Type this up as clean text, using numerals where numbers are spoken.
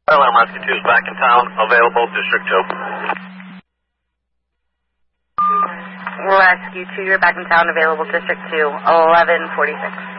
Alarm Rescue 2 is back in town, available, District 2. Rescue 2, you're back in town, available, District 2, 1146.